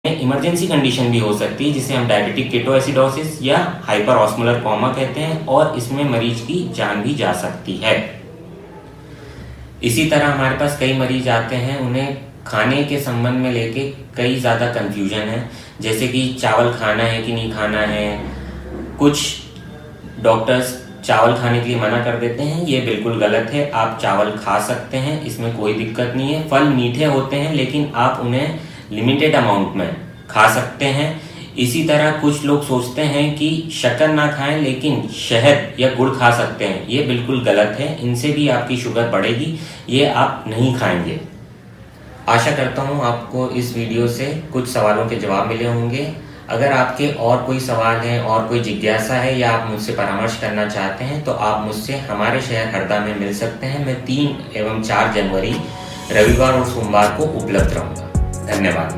Emergency condition भी हो सकती है जिसे हम डायबिटिक केटोएसिडोसिस या हाइपर ऑस्मोलर कोमा कहते हैं और इसमें मरीज की जान भी जा सकती है। इसी तरह हमारे पास कई मरीज आते हैं, उन्हें खाने के संबंध में लेके कई ज़्यादा कंफ्यूजन है, जैसे कि चावल खाना है कि नहीं खाना है। कुछ डॉक्टर्स चावल खाने के लिए मना कर देते हैं, ये बिल्कुल गलत है। आप चावल खा सकते हैं, इसमें कोई दिक्कत नहीं है। फल मीठे होते हैं लेकिन आप उन्हें लिमिटेड अमाउंट में खा सकते हैं। इसी तरह कुछ लोग सोचते हैं कि शक्कर ना खाएं लेकिन शहद या गुड़ खा सकते हैं, ये बिल्कुल गलत है। इनसे भी आपकी शुगर बढ़ेगी, ये आप नहीं खाएंगे। आशा करता हूँ आपको इस वीडियो से कुछ सवालों के जवाब मिले होंगे। अगर आपके और कोई सवाल है और कोई जिज्ञासा है या आप मुझसे परामर्श करना चाहते हैं तो आप मुझसे हमारे शहर हरदा में मिल सकते हैं। मैं 3 एवं 4 जनवरी रविवार और सोमवार को उपलब्ध रहूँगा। धन्यवाद।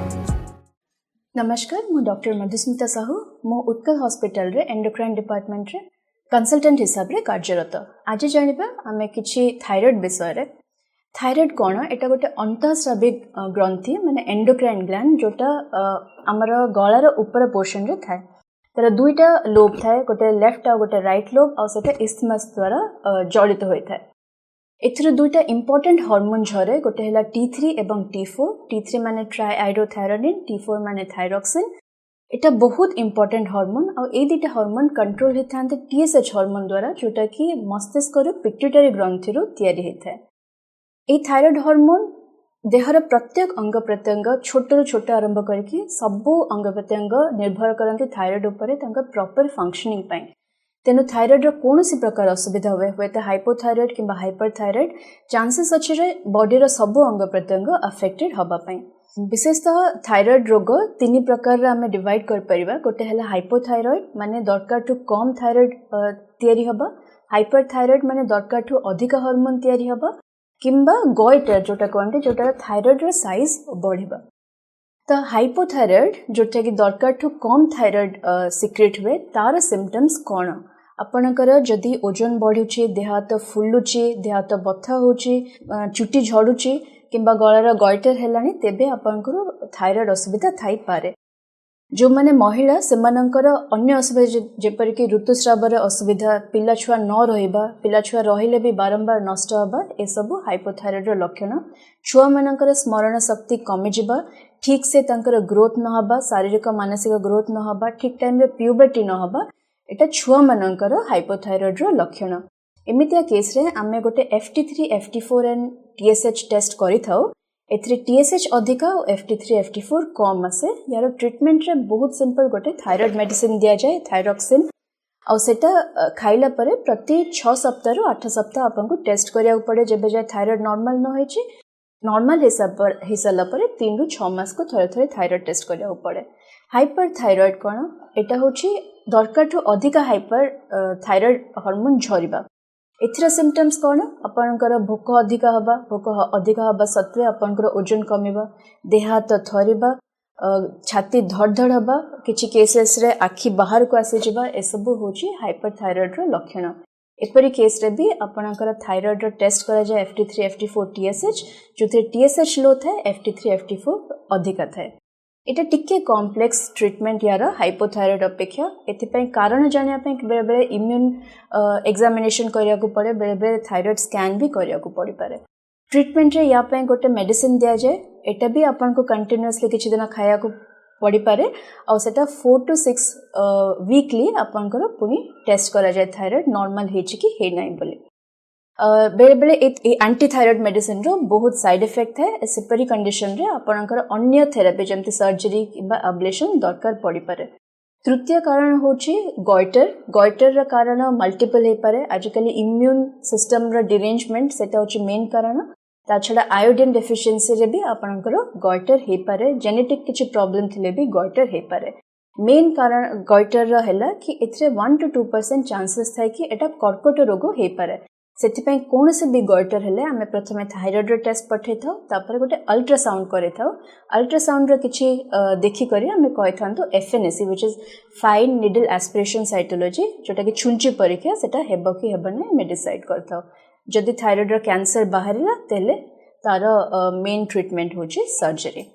नमस्कार, मु डॉक्टर मधुस्मिता साहू। मु उत्कल हॉस्पिटल रे एंडोक्राइन डिपार्टमेंट रे कंसल्टेंट हिसाब रे कार्यरत। आज जानिबा आमे किछि थायराइड विषय रे। थायराइड कोन? एटा गोटे अंतःस्राविक ग्रंथि माने एंडोक्राइन ग्लैंड जोटा हमर गळार ऊपर पोर्शन रे थाए। तर दुईटा लोब थाए, गोटे लेफ्ट आ गोटे राइट लोब, आ सेटा इस्थमस द्वारा जड़ित होय थाए। एथरे दुईटा इंपोर्टेंट हार्मोन झरे, गोटे हला T3 एवं T4। T3 माने ट्राइआइडोथायरोनिन, T4 माने थायरॉक्सिन। एटा बहुत इंपोर्टेंट हार्मोन आ ए दुईटा हार्मोन कंट्रोल हेथांते TSH हार्मोन द्वारा, जोटा कि मस्तिष्क रो पिट्यूटरी ग्रंथि रो तयारी हेथाय। ए थायराइड हार्मोन देहर प्रत्येक अंग प्रत्यंग छोट छोट आरंभ करके सबो अंग प्रत्यंग निर्भर करते थायराइड उपरे तांका प्रॉपर फंक्शनिंग पाई। तेनु थायराइड रो कोनोसी प्रकार असुविधा हुए तो हाइपोथायराइड किंबा हाइपरथायराइड चांसेस अछि रे बॉडी रो सबो अंग प्रत्यंग अफेक्टेड हबा पाई। विशेषतः थायराइड रोग 3 प्रकार रे हमें डिवाइड कर परिबा। गोटे हला हाइपोथायराइड माने दरकार टू कम थायराइड तयारी हबा, हाइपरथायराइड माने दरकार टू अधिक हार्मोन तयारी हबा, किंबा गॉइटर जोटा कहते जोटा थायराइड रो साइज बढ़िबा। तो हाइपोथायराइड जोटा कि दरकार टू कम थायराइड सिक्रेट हुए, तार सिम्पटम्स कौन? आपणकर जदि ओजन बढ़ुचे, देह हाथ फुलुचे, देह हाथ बथा होचे, चुटी झड़ुचे किंबा गଳାର गॉइटर हेलानी, तेबे आपणकर थायराइड असुविधा थाई पारे। जो माने महिला सेमानंकर अन्य असुविधा जेपर कि ऋतुस्रावर असुविधा, पिला छुआ न रहिबा, पिला छुआ रहिले भी बारंबार नष्ट हबा, ए सब हाइपोथायराइड रो लक्षण। छुआ मानकर स्मरण शक्ति कमी जिबा, ठीक से तांकर ग्रोथ न हबा, शारीरिक मानसिक ग्रोथ न हबा, ठीक टाइम रे प्यूबर्टी न हबा, एटा छुआ मानकर हाइपोथायराइड रो लक्षण। एमितिया केस रे आमे गोटे FT3, FT4 and TSH test करि थाउ। एथरे TSH अधिका और FT3, FT4 कम आसे। यार ट्रीटमेंट रे बहुत सिंपल, गोटे थायराइड मेडिसिन दिया जाए, थायरॉक्सिन, और सेटा खाइला परे प्रति 6 सप्ताह रु 8 सप्ताह आपन टेस्ट करिया पड़े। जेबे जाय थायराइड नॉर्मल न होई छि, नॉर्मल हिसाब परे 3 रु 6 मास को थरे थरे थायराइड टेस्ट करिया पड़े। हाइपरथायराइड कोन? एटा होछि दरकार टू अधिका हाइपर थायराइड हार्मोन झरिबा। एथरा सिम्पटम्स कौन? आपनकर भोक अधिका हबा, भोक अधिका हबा सत्वे आपनकर ओजन कमिबा, देह हाथ थरिबा, छाती धड़धड़ हबा, किछि केसेस रे आखि बाहर को आसी जिबा, ए सब होछि हाइपरथायराइड रो लक्षण। एपरि केस रे भी आपनकर थायराइड रो टेस्ट करा जाय FT3, FT4, TSH, जोथे TSH लो थाए, FT3, FT4 अधिका थाए। एटा टिके कॉम्प्लेक्स ट्रीटमेंट यार हाइपोथायराइड अपेक्षा। एथिपई कारण जानिया पे बेले बेले इम्यून एग्जामिनेशन करिया को पड़े, बेले बेले थायराइड स्कैन भी करिया को पड़ी पारे। ट्रीटमेंट रे या पे गोटे मेडिसिन दिया जाए, एटा भी आपन को कंटीन्यूअसली किछि दिन खाया को पड़ी पारे, और सेटा 4 to 6 वीकली आपन को पुनी टेस्ट करा जाए थायराइड नॉर्मल हेछि कि हे नै बोली। बेले बेले एंटी थायराइड मेडिसिन रो बहुत साइड इफेक्ट है। सेपरी कंडीशन रे आपनकर अन्य थेरेपी जमती सर्जरी किबा अब्लेशन दरकार पड़ी पारे। तृतीय कारण होछि गॉइटर। गॉइटर रा कारण मल्टीपल हे पारे। आजकल इम्यून सिस्टम रा डिरेंजमेंट सेटा होछि मेन कारण। ता छडा आयोडीन डेफिशिएंसी रे भी आपनकर गॉइटर हे पारे। जेनेटिक किछि प्रॉब्लम थिले भी गॉइटर हे पारे। मेन कारण गॉइटर रा हैला कि एथरे 1 to 2% चांसेस थाय कि एटा कर्कट रोग हे पारे। सेथिपई कोन से भी गॉइटर हेले आमे प्रथमे थायराइड रो टेस्ट पठे थाउ, तापर गोटे अल्ट्रासाउंड करे थाउ। अल्ट्रासाउंड रो किछि देखि करी आमे कहि थांतो FNAC, which is fine needle aspiration cytology, जोटा कि छुंची परीक्षा सेटा हेबो कि हेबो नै मे डिसाइड करथाउ। जदि थायराइड रो कैंसर बाहरिला तेले तार मेन ट्रीटमेंट होछि सर्जरी।